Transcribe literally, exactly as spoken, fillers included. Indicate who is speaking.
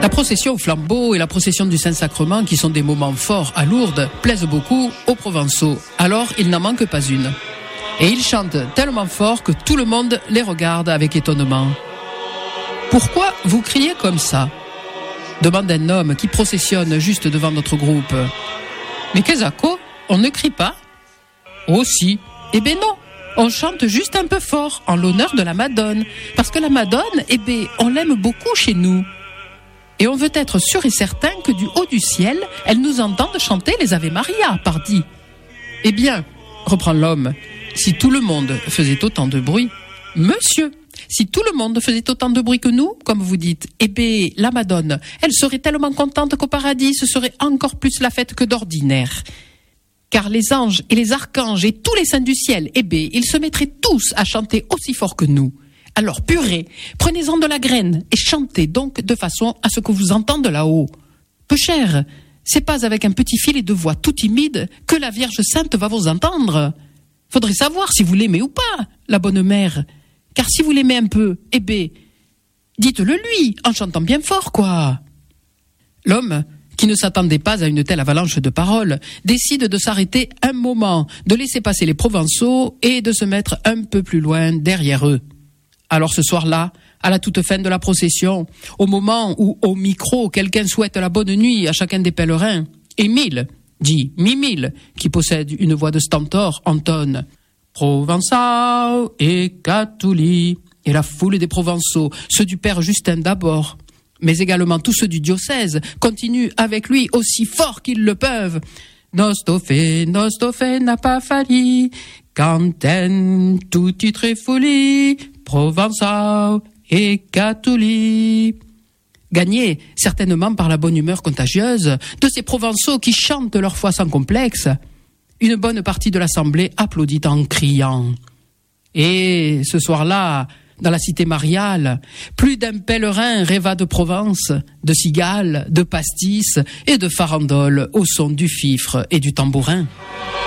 Speaker 1: La procession au flambeau et la procession du Saint-Sacrement, qui sont des moments forts à Lourdes, plaisent beaucoup aux Provençaux. Alors, il n'en manque pas une. Et ils chantent tellement fort que tout le monde les regarde avec étonnement. « Pourquoi vous criez comme ça ?» demande un homme qui processionne juste devant notre groupe. « Mais qu'est-ce que on ne crie pas ?»« Oh si, eh ben non, on chante juste un peu fort en l'honneur de la Madone, parce que la Madone, eh ben, on l'aime beaucoup chez nous. Et on veut être sûr et certain que du haut du ciel, elle nous entende chanter les Ave Maria, pardi. »« Eh bien, reprend l'homme, si tout le monde faisait autant de bruit, monsieur, si tout le monde faisait autant de bruit que nous, comme vous dites, eh bien, la Madone, elle serait tellement contente qu'au paradis, ce serait encore plus la fête que d'ordinaire. Car les anges et les archanges et tous les saints du ciel, eh bien, ils se mettraient tous à chanter aussi fort que nous. Alors, purée, prenez-en de la graine et chantez donc de façon à ce que vous entende là-haut. Peu cher, c'est pas avec un petit filet de voix tout timide que la Vierge Sainte va vous entendre. Faudrait savoir si vous l'aimez ou pas, la bonne mère. Car si vous l'aimez un peu, eh ben, dites-le lui, en chantant bien fort, quoi. » L'homme, qui ne s'attendait pas à une telle avalanche de paroles, décide de s'arrêter un moment, de laisser passer les Provençaux et de se mettre un peu plus loin derrière eux. Alors ce soir-là, à la toute fin de la procession, au moment où, au micro, quelqu'un souhaite la bonne nuit à chacun des pèlerins, Émile, dit Mimile, qui possède une voix de stentor, entonne « Provençal et Catuli » et la foule des Provençaux, ceux du père Justin d'abord, mais également tous ceux du diocèse, continuent avec lui aussi fort qu'ils le peuvent. « Nostofé, nostofé n'a pas fallu, canten tout titre et folie, Provençal et Catuli » Gagné certainement par la bonne humeur contagieuse de ces Provençaux qui chantent leur foi sans complexe, une bonne partie de l'assemblée applaudit en criant. Et ce soir-là, dans la cité mariale, plus d'un pèlerin rêva de Provence, de cigales, de pastis et de farandoles au son du fifre et du tambourin.